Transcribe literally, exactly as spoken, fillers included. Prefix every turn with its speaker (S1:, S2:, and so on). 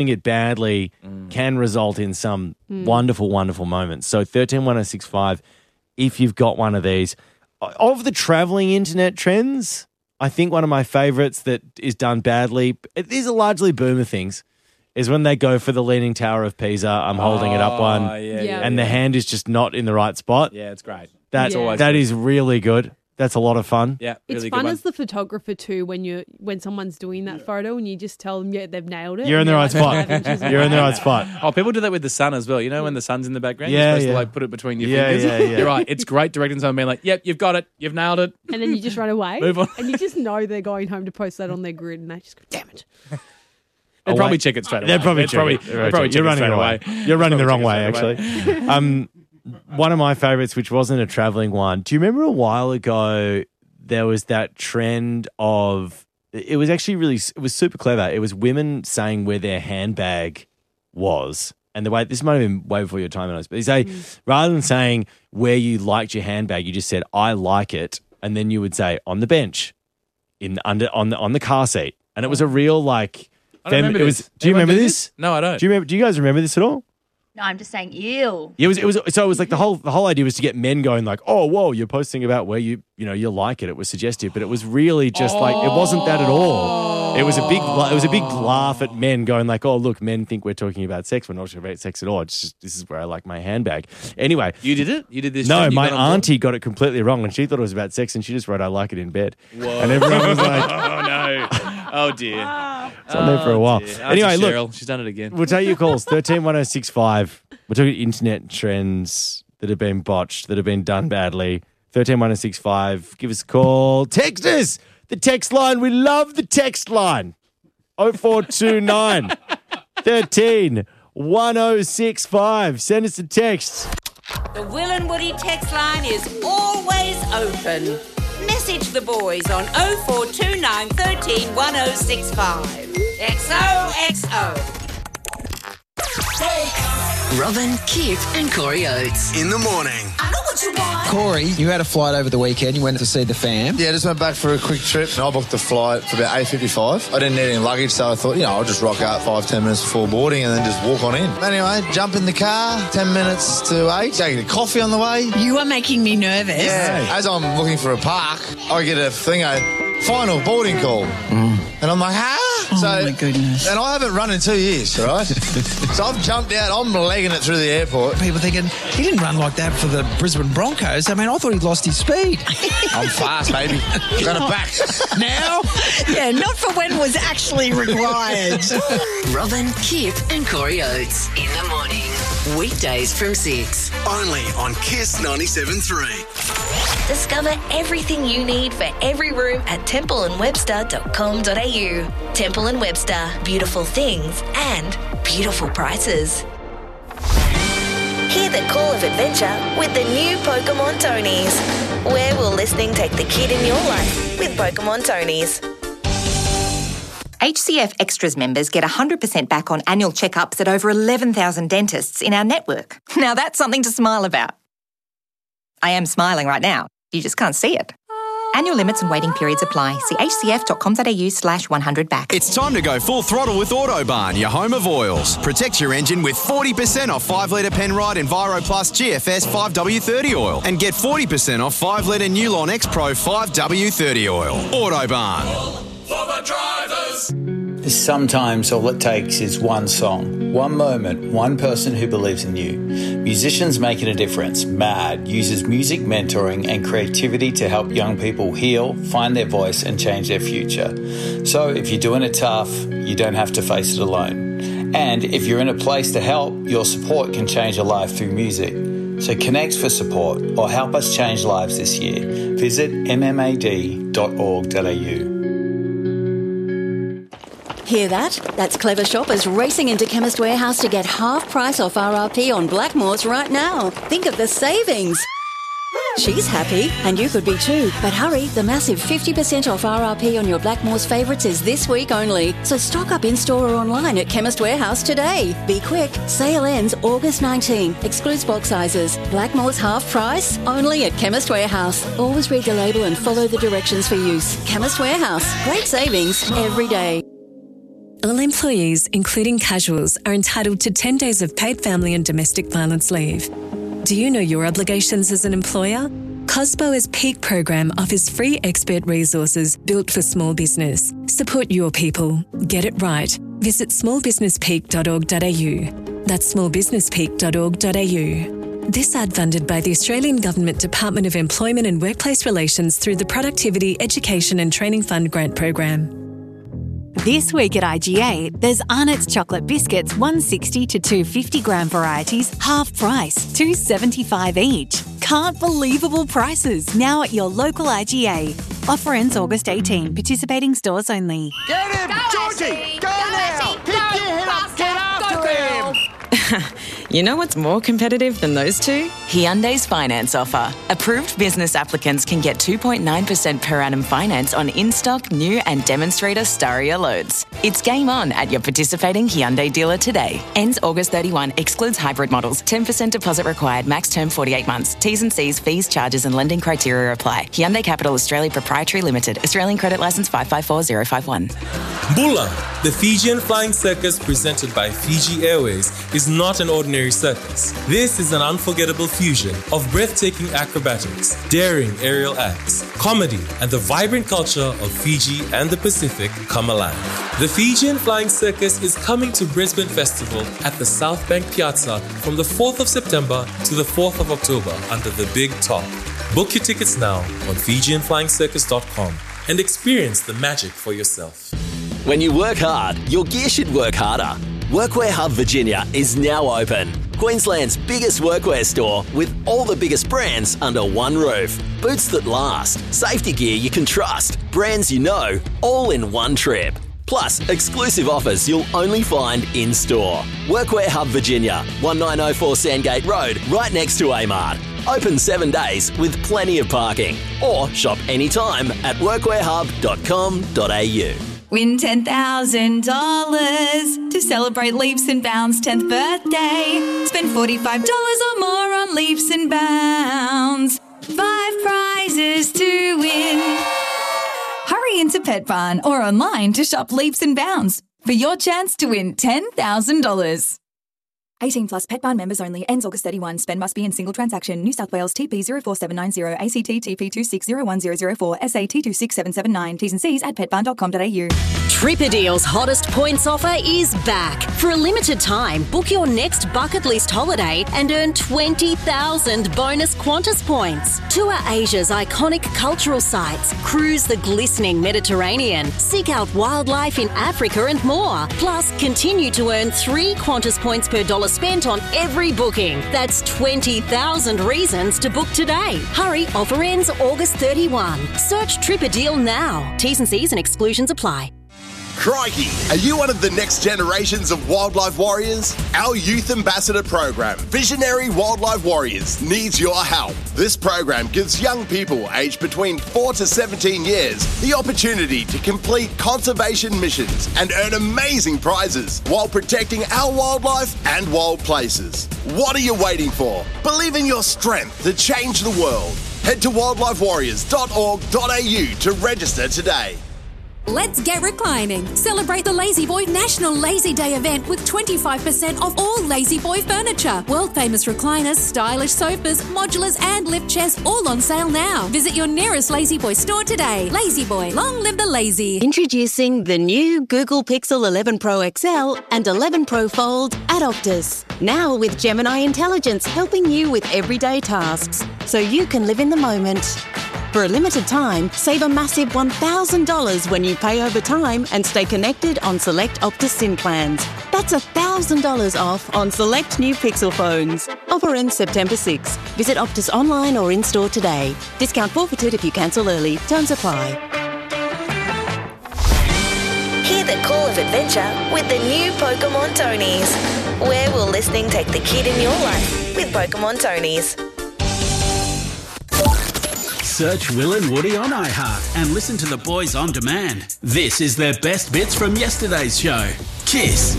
S1: it badly mm. can result in some mm. wonderful, wonderful moments. So thirteen one oh six five, if you've got one of these. Of the traveling internet trends, I think one of my favorites that is done badly, these are largely boomer things, is when they go for the Leaning Tower of Pisa. I'm holding
S2: oh,
S1: it up one.
S2: Yeah, yeah,
S1: and
S2: yeah.
S1: the hand is just not in the right spot.
S2: Yeah, it's great.
S1: That,
S2: yeah. always
S1: that
S2: good.
S1: is really good. That's a lot of fun.
S2: Yeah, really
S3: it's fun as the photographer too when you when someone's doing that photo and you just tell them, yeah, they've nailed it.
S1: You're in the right
S3: like
S1: spot. You're in the right spot.
S2: Oh, people do that with the sun as well. You know when the sun's in the background,
S1: yeah,
S2: you're supposed
S1: yeah.
S2: to like put it between your
S1: yeah,
S2: fingers.
S1: Yeah, yeah.
S2: You're right. It's great directing someone being like, yep, you've got it. You've nailed it.
S3: And then you just run away.
S2: Move on.
S3: And you just know they're going home to post that on their grid and they just go, damn it.
S2: They'd probably check it straight away.
S1: They'd probably
S2: They'd
S1: check
S2: probably,
S1: it.
S2: they'd probably check
S1: You're
S2: it
S1: running
S2: straight
S1: away.
S2: away.
S1: You're running the wrong way,
S2: away.
S1: actually. um, one of my favorites, which wasn't a traveling one. Do you remember a while ago there was that trend of, it was actually really, it was super clever. It was women saying where their handbag was. And the way, this might have been way before your time, but they say, mm. rather than saying where you liked your handbag, you just said, I like it. And then you would say, on the bench, in under on the on the car seat. And it was a real like,
S2: I don't
S1: fem-
S2: remember
S1: it
S2: this.
S1: was, do you
S2: Anyone
S1: remember
S2: do
S1: this?
S2: this? No, I don't.
S1: Do you remember, do you guys remember this at all?
S4: No, I'm just saying, ew.
S1: It was, it was, so it was like the whole, the whole idea was to get men going like, oh, whoa, you're posting about where you, you know, you like it. It was suggestive, but it was really just oh. like, it wasn't that at all. It was a big, it was a big laugh at men going like, oh, look, men think we're talking about sex. We're not talking about sex at all. It's just, this is where I like my handbag. Anyway.
S2: You did it? You did this?
S1: No,
S2: you
S1: my
S2: got
S1: auntie got it completely wrong and she thought it was about sex and she just wrote, I like it in bed.
S2: Whoa.
S1: And everyone was like,
S2: oh, no. Oh, dear.
S1: It's on there for a while.
S2: Dear.
S1: Anyway,
S2: Auntie
S1: look.
S2: Cheryl, she's done it again.
S1: We'll take your calls, thirteen one oh six five. We're talking internet trends that have been botched, that have been done badly. thirteen one oh six five. Give us a call. Text us. The text line. We love the text line. oh four two nine, thirteen, one oh six five. Send us a text.
S5: The Will and Woody text line is always open. Message the boys on oh four two nine, thirteen, one oh six five. X O X O.
S6: Robin, Kip and Corey Oates.
S7: In the morning.
S5: I know what you want.
S8: Corey, you had a flight over the weekend. You went to see the fam.
S9: Yeah, just went back for a quick trip. And I booked the flight for about eight fifty-five. I didn't need any luggage, so I thought, you know, I'll just rock out five, ten minutes before boarding and then just walk on in. Anyway, jump in the car, ten minutes to eight. I get a coffee on the way.
S6: You are making me nervous.
S9: Yeah. As I'm looking for a park, I get a thing, a final boarding call. Mm. And I'm like, huh?
S6: Oh,
S9: so,
S6: my goodness.
S9: And I haven't run in two years, right? So I've jumped out. I'm legging it through the airport.
S8: People thinking, he didn't run like that for the Brisbane Broncos. I mean, I thought he'd lost his speed.
S9: I'm fast, baby. Got it back.
S8: Now?
S6: Yeah, not for when was actually required. Robin, Kip and Corey Oates. In the morning. Weekdays from six.
S7: Only on Kiss ninety-seven point three.
S10: Discover everything you need for every room at temple and webster dot com dot a u. Temple and Webster. Beautiful things and beautiful prices. Hear the call of adventure with the new Pokemon Tonys. Where will listening take the kid in your life with Pokemon Tonys?
S11: H C F Extras members get one hundred percent back on annual checkups at over eleven thousand dentists in our network. Now that's something to smile about. I am smiling right now. You just can't see it. Annual limits and waiting periods apply. See h c f dot com dot a u slash one hundred back.
S12: It's time to go full throttle with Autobarn, your home of oils. Protect your engine with forty percent off five litre Penrite Enviro Plus G F S five W thirty oil and get forty percent off five litre Newlon X Pro five W thirty oil. Autobarn.
S13: For the drivers.
S14: Sometimes all it takes is one song, one moment, one person who believes in you. Musicians Making a Difference, MAD, uses music mentoring and creativity to help young people heal, find their voice and change their future. So if you're doing it tough, you don't have to face it alone. And if you're in a place to help, your support can change a life through music. So connect for support or help us change lives this year. Visit m m a d dot org dot a u.
S15: Hear that? That's clever shoppers racing into Chemist Warehouse to get half price off R R P on Blackmores right now. Think of the savings. She's happy, and you could be too. But hurry, the massive fifty percent off R R P on your Blackmores favourites is this week only. So stock up in-store or online at Chemist Warehouse today. Be quick. Sale ends August nineteenth. Excludes bulk sizes. Blackmores half price? Only at Chemist Warehouse. Always read the label and follow the directions for use. Chemist Warehouse. Great savings every day.
S16: All employees, including casuals, are entitled to ten days of paid family and domestic violence leave. Do you know your obligations as an employer? COSBO's Peak program offers free expert resources built for small business. Support your people. Get it right. Visit small business peak dot org dot a u. That's small business peak dot org dot a u. This ad funded by the Australian Government Department of Employment and Workplace Relations through the Productivity, Education and Training Fund grant program.
S17: This week at I G A, there's Arnott's chocolate biscuits one sixty to two fifty gram varieties, half price, two seventy-five each. Can't believable prices now at your local I G A. Offer ends August eighteenth. Participating stores only.
S13: Get him, Georgie! Go, now! Keep your head up, get after him!
S18: You know what's more competitive than those two? Hyundai's finance offer. Approved business applicants can get two point nine percent per annum finance on in-stock, new and demonstrator Staria loads. It's game on at your participating Hyundai dealer today. Ends August thirty-first. Excludes hybrid models. ten percent deposit required. Max term forty-eight months. T's and C's, fees, charges and lending criteria apply. Hyundai Capital Australia Proprietary Limited. Australian credit licence five five four zero five one.
S19: Bula, the Fijian Flying Circus presented by Fiji Airways, is not an ordinary circus. This is an unforgettable fusion of breathtaking acrobatics, daring aerial acts, comedy, and the vibrant culture of Fiji and the Pacific come alive. The Fijian Flying Circus is coming to Brisbane Festival at the South Bank Piazza from the fourth of September to the fourth of October under the Big Top. Book your tickets now on Fijian Flying Circus dot com and experience the magic for yourself.
S20: When you work hard, your gear should work harder. Workwear Hub Virginia is now open. Queensland's biggest workwear store with all the biggest brands under one roof. Boots that last, safety gear you can trust, brands you know, all in one trip. Plus, exclusive offers you'll only find in-store. Workwear Hub Virginia, nineteen oh four Sandgate Road, right next to Amart. Open seven days with plenty of parking. Or shop anytime at workwear hub dot com dot a u.
S21: Win ten thousand dollars to celebrate Leaps and Bounds' tenth birthday. Spend forty-five dollars or more on Leaps and Bounds. Five prizes to win. Hurry into Pet Barn or online to shop Leaps and Bounds for your chance to win ten thousand dollars.
S22: eighteen plus Pet Barn members only. Ends August thirty-first. Spend must be in single transaction. New South Wales T P zero four seven nine zero, A C T T P two six zero one zero zero four, S A T two six seven seven nine. T's and C's at pet barn dot com dot a u.
S23: Tripperdeal's hottest points offer is back. For a limited time, book your next bucket list holiday and earn twenty thousand bonus Qantas points. Tour Asia's iconic cultural sites, cruise the glistening Mediterranean, seek out wildlife in Africa and more. Plus, continue to earn three Qantas points per dollar spent on every booking. That's twenty thousand reasons to book today. Hurry, offer ends August thirty-first. Search Tripperdeal now. T's and C's and exclusions apply.
S24: Crikey! Are you one of the next generations of wildlife warriors? Our youth ambassador program, Visionary Wildlife Warriors, needs your help. This program gives young people aged between four to seventeen years the opportunity to complete conservation missions and earn amazing prizes while protecting our wildlife and wild places. What are you waiting for? Believe in your strength to change the world. Head to wildlife warriors dot org dot a u to register today.
S25: Let's get reclining. Celebrate the Lazy Boy National Lazy Day event with twenty-five percent off all Lazy Boy furniture. World famous recliners, stylish sofas, modulars and lift chairs all on sale now. Visit your nearest Lazy Boy store today. Lazy Boy, long live the lazy.
S23: Introducing the new Google Pixel eleven Pro X L and eleven Pro Fold at Optus. Now with Gemini Intelligence helping you with everyday tasks so you can live in the moment. For a limited time, save a massive one thousand dollars when you pay over time and stay connected on select Optus SIM plans. That's one thousand dollars off on select new Pixel phones. Offer ends September sixth. Visit Optus online or in-store today. Discount forfeited if you cancel early. Terms apply.
S10: Hear the call of adventure with the new Pokemon Tonys. Where will listening take the kid in your life with Pokemon Tonys?
S26: Search Will and Woody on iHeart and listen to the boys on demand. This is their best bits from yesterday's show. Kiss.